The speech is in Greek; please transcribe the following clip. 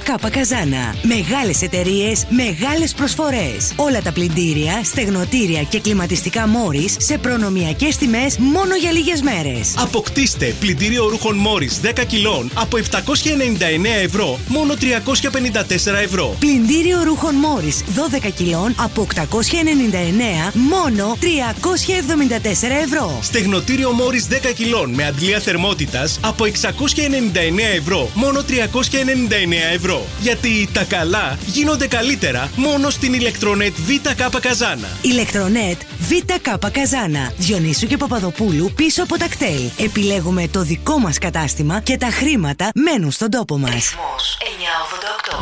ΒΚ Καζάνα. Μεγάλες εταιρείες, μεγάλες προσφορές. Όλα τα πλυντήρια, στεγνοτήρια και κλιματιστικά Morris σε προνομιακές τιμές μόνο για λίγες μέρες. Αποκτήστε πλυντήριο ρούχων Morris 10 κιλών από 799 ευρώ, μόνο 354 ευρώ. Πλυντήριο ρούχων Morris 12 κιλών από 899, μόνο 374 ευρώ. Στεγνοτήριο Morris 10 κιλών με αντλία θερμότητας από 699 ευρώ, μόνο 399 ευρώ. Γιατί τα καλά γίνονται καλύτερα μόνο στην Ηλεκτρονέτ ΒΚ Καζάνα. Ηλεκτρονέτ ΒΚ Καζάνα. Διονύσου και Παπαδοπούλου πίσω από τα κτέλ. Επιλέγουμε το δικό μας κατάστημα και τα χρήματα μένουν στον τόπο μας. Ρυθμός 988.